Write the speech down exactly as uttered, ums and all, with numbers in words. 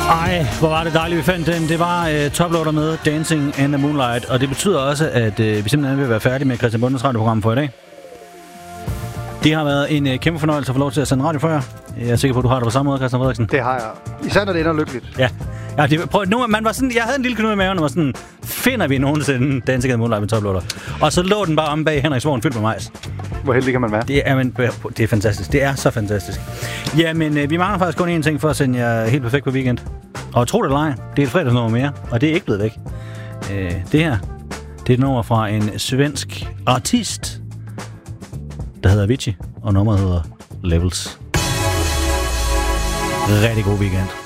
Ej, hvor var det dejligt, vi fandt den. Det var uh, Toploader med Dancing in the Moonlight, og det betyder også, at uh, vi simpelthen vil være færdige med Christian Bondes radioprogram for i dag. Det har været en uh, kæmpe fornøjelse at få lov til at sende radio for jer. Jeg er sikker på, at du har det på samme måde, Christian Frederiksen. Det har jeg. Især når det ender lykkeligt. Ja. Ja, det, prøv, nu, man var sådan, jeg havde en lille knude i maven, og var sådan, finder vi nogensinde Dancing in the Moonlight med Toploader? Og så lå den bare om bag Henriks vogn fyldt med majs. Hvor heldig kan man være? Det er, men, det er fantastisk. Det er så fantastisk. Ja, men øh, vi mangler faktisk kun én ting for at sende jer helt perfekt på weekend. Og tro det eller ej, det er et fredagsnummer mere, og det er ikke blevet væk. Øh, det her, det er et nummer fra en svensk artist, der hedder Avicii, og nummeret hedder Levels. Rigtig god weekend.